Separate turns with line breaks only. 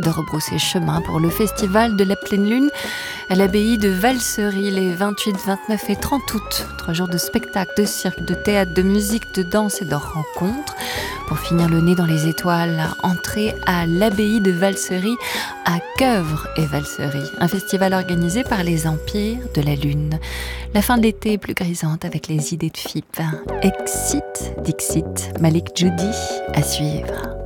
de rebrousser chemin pour le festival de la pleine lune à l'abbaye de Valsery les 28, 29 et 30 août. 3 jours de spectacles, de cirque, de théâtre, de musique, de danse et de rencontres. Pour finir le nez dans les étoiles, entrée à l'abbaye de Valsery à Queuvre et Valsery. Un festival organisé par les Empires de la Lune. La fin de l'été est plus grisante avec les idées de FIP. Exit, Dixit, Malik Judy à suivre.